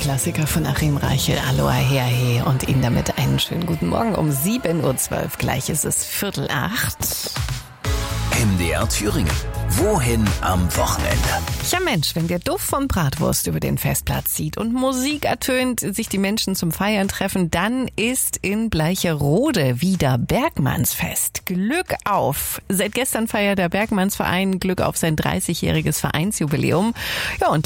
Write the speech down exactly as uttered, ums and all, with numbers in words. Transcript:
Klassiker von Achim Reichel, Aloha Herhe, und Ihnen damit einen schönen guten Morgen um sieben Uhr zwölf. Gleich ist es Viertel acht. M D R Thüringen. Wohin am Wochenende? Ja Mensch, wenn der Duft von Bratwurst über den Festplatz zieht und Musik ertönt, sich die Menschen zum Feiern treffen, dann ist in Bleicherode wieder Bergmannsfest. Glück auf! Seit gestern feiert der Bergmannsverein Glück auf sein dreißigjähriges Vereinsjubiläum. Ja, und